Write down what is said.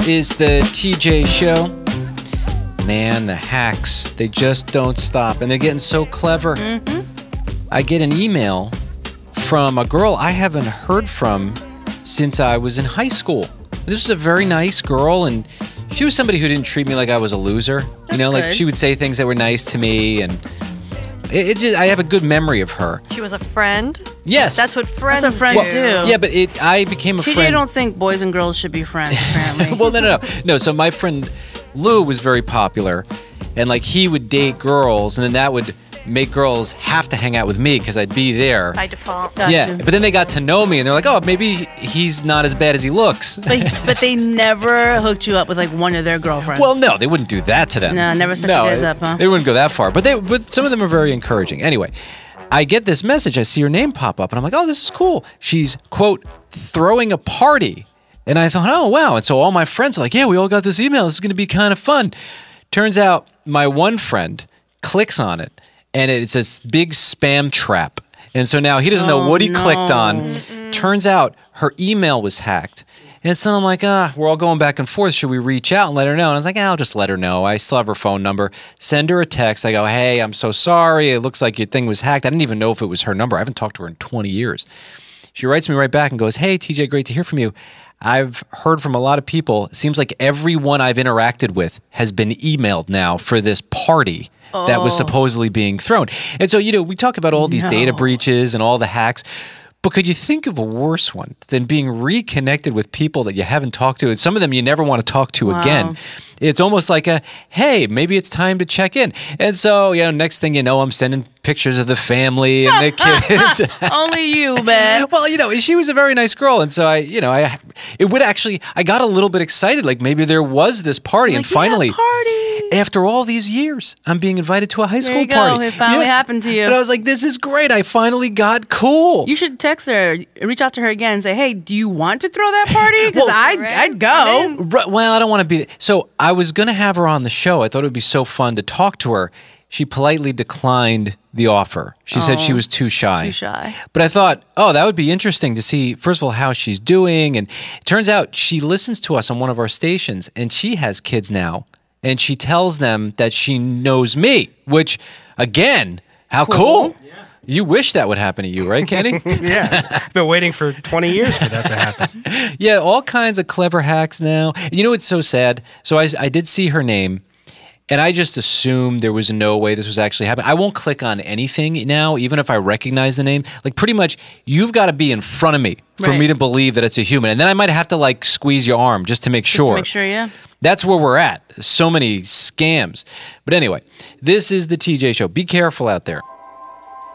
is the TJ Show. Man, the hacks, they just don't stop, and they're getting so clever. I get an email from a girl I haven't heard from since I was in high school. This was a very nice girl, and she was somebody who didn't treat me like I was a loser. That's good. Like she would say things that were nice to me, and I have a good memory of her. She was a friend? Yes. That's what friends do. Yeah, but I became a TJ friend. don't think boys and girls should be friends, apparently. Well, no. So my friend Lou was very popular, and like he would date girls, and then that would make girls have to hang out with me because I'd be there. By default. Yeah, but then they got to know me, and they're like, oh, maybe he's not as bad as he looks. But they never hooked you up with like one of their girlfriends. Well, no, they wouldn't do that to them. No, never set you guys up, huh? They wouldn't go that far. But some of them are very encouraging. Anyway, I get this message. I see her name pop up, and I'm like, oh, this is cool. She's, quote, throwing a party. And I thought, oh, wow. And so all my friends are like, yeah, we all got this email. This is going to be kind of fun. Turns out my one friend clicks on it, and it's this big spam trap. And so now he doesn't know what he clicked on. Turns out her email was hacked. And so I'm like, we're all going back and forth. Should we reach out and let her know? And I was like, I'll just let her know. I still have her phone number. Send her a text. I go, hey, I'm so sorry. It looks like your thing was hacked. I didn't even know if it was her number. I haven't talked to her in 20 years. She writes me right back and goes, hey, TJ, great to hear from you. I've heard from a lot of people. It seems like everyone I've interacted with has been emailed now for this party that was supposedly being thrown. And so, we talk about all these data breaches and all the hacks, but could you think of a worse one than being reconnected with people that you haven't talked to? And some of them you never want to talk to again. It's almost like hey, maybe it's time to check in. And so, next thing you know, I'm sending pictures of the family and the kids. Only you, man. Well, she was a very nice girl. And so I got a little bit excited. Like maybe there was this party, and finally, after all these years, I'm being invited to a high school party. It finally happened to you. But I was like, this is great. I finally got cool. You should text her, reach out to her again and say, hey, do you want to throw that party? Because I'd go. Well, I don't want to be. So I was going to have her on the show. I thought it would be so fun to talk to her. She politely declined the offer. She said she was too shy. Too shy. But I thought, that would be interesting to see, first of all, how she's doing. And it turns out she listens to us on one of our stations, and she has kids now. And she tells them that she knows me, which, again, how cool. Yeah. You wish that would happen to you, right, Kenny? Yeah. I've been waiting for 20 years for that to happen. Yeah, all kinds of clever hacks now. It's so sad. So I did see her name, and I just assumed there was no way this was actually happening. I won't click on anything now, even if I recognize the name. Like, pretty much, you've got to be in front of me for me to believe that it's a human. And then I might have to, squeeze your arm just to make sure. Just to make sure, yeah. That's where we're at. So many scams. But anyway, this is the TJ Show. Be careful out there.